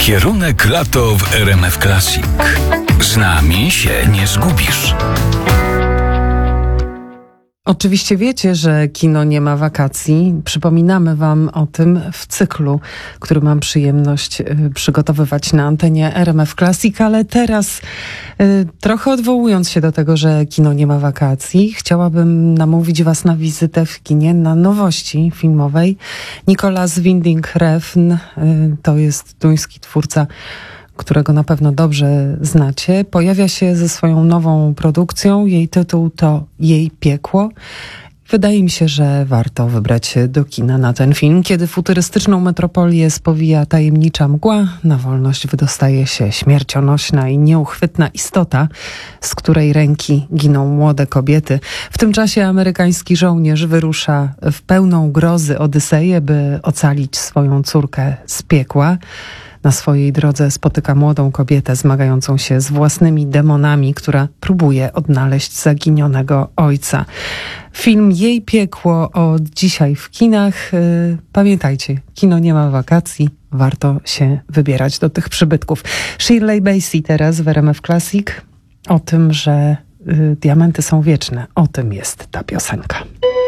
Kierunek lato w RMF Classic. Z nami się nie zgubisz. Oczywiście wiecie, że kino nie ma wakacji. Przypominamy wam o tym w cyklu, który mam przyjemność przygotowywać na antenie RMF Classic, ale teraz trochę odwołując się do tego, że kino nie ma wakacji, chciałabym namówić was na wizytę w kinie, na nowości filmowej. Nicolas Winding Refn to jest duński twórca, którego na pewno dobrze znacie, pojawia się ze swoją nową produkcją. Jej tytuł to Jej piekło. Wydaje mi się, że warto wybrać się do kina na ten film. Kiedy futurystyczną metropolię spowija tajemnicza mgła, na wolność wydostaje się śmiercionośna i nieuchwytna istota, z której ręki giną młode kobiety. W tym czasie amerykański żołnierz wyrusza w pełną grozy odyseję, by ocalić swoją córkę z piekła. Na swojej drodze spotyka młodą kobietę zmagającą się z własnymi demonami, która próbuje odnaleźć zaginionego ojca. Film Jej piekło od dzisiaj w kinach. Pamiętajcie, kino nie ma wakacji. Warto się wybierać do tych przybytków. Shirley Bassey teraz w RMF Classic. O tym, że diamenty są wieczne. O tym jest ta piosenka.